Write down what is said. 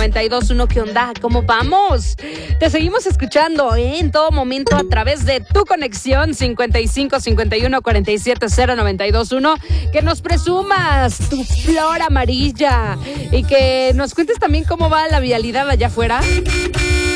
921. ¿Qué onda? ¿Cómo vamos? Te seguimos escuchando en todo momento a través de tu conexión 55 51 47 0921. Que nos presumas tu flor amarilla y que nos cuentes también cómo va la vialidad allá afuera.